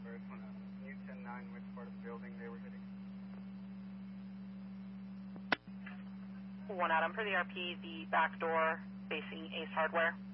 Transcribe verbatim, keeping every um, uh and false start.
Hardware, it's one Adam. Can you ten nine which part of the building they were hitting? one Adam for the R P, the back door facing Ace Hardware.